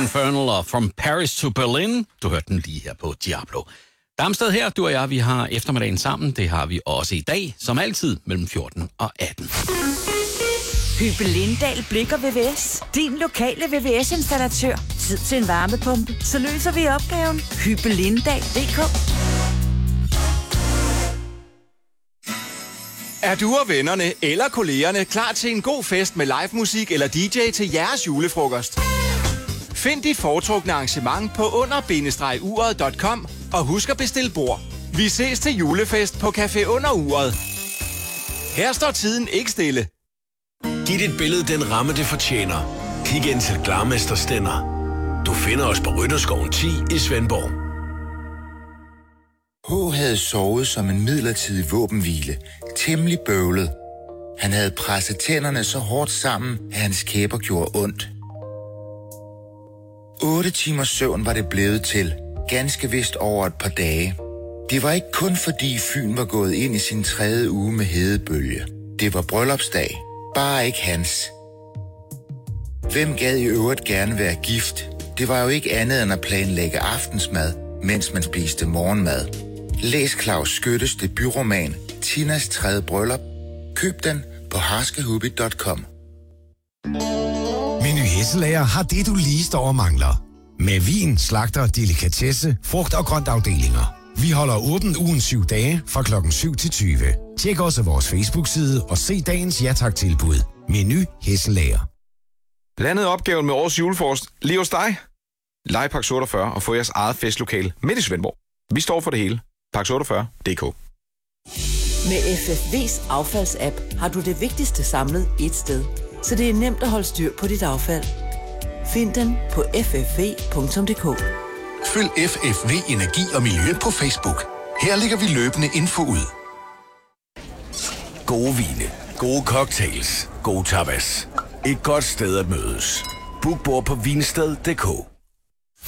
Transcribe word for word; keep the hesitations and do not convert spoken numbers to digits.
Infernal og From Paris to Berlin. Du hørte den lige her på Diablo. Damsted her, du og jeg, vi har eftermiddagen sammen. Det har vi også i dag, som altid, mellem fjorten og atten. Hyppe Lindahl Blikker V V S. Din lokale V V S-installatør. Tid til en varmepumpe. Så løser vi opgaven. Hyppe Lindahl punktum d k. Er du og vennerne eller kollegerne klar til en god fest med live musik eller D J til jeres julefrokost? Find dit foretrukne arrangement på under bindestreg uret punktum com og husk at bestille bord. Vi ses til julefest på Café Under Uret. Her står tiden ikke stille. Giv dit billede den ramme, det fortjener. Kig ind til Glarmester Stender. Du finder os på Rytterskoven ti i Svendborg. H havde sovet som en midlertidig våbenhvile. Temmelig bøvlet. Han havde presset tænderne så hårdt sammen, at hans kæber gjorde ondt. Otte timers søvn var det blevet til. Ganske vist over et par dage. Det var ikke kun fordi Fyn var gået ind i sin tredje uge med hedebølge. Det var bryllupsdag. Bare ikke hans. Hvem gad i øvrigt gerne være gift? Det var jo ikke andet end at planlægge aftensmad, mens man spiste morgenmad. Læs Claus Skyttes debutroman Tinas tredje bryllup. Køb den på harskehubby punktum com. Meny Hesselager har det, du lige står og mangler. Med vin, slagter, delikatesse, frugt og grønt afdelinger. Vi holder åbent ugen syv dage fra klokken syv til tyve. Tjek også vores Facebook-side og se dagens ja tak-tilbud. Meny Hesselager. Landede opgaven med årets julefrokost lige hos dig? Lejepark otteogfyrre og få jeres eget festlokale midt i Svendborg. Vi står for det hele. Park otteogfyrre punktum d k. Med F F V's affaldsapp har du det vigtigste samlet ét sted, så det er nemt at holde styr på dit affald. Find den på f f v punktum d k. Følg F F V Energi og Miljø på Facebook. Her lægger vi løbende info ud. Gode vine, gode cocktails, gode tapas. Et godt sted at mødes. Book bord på vinsted punktum d k.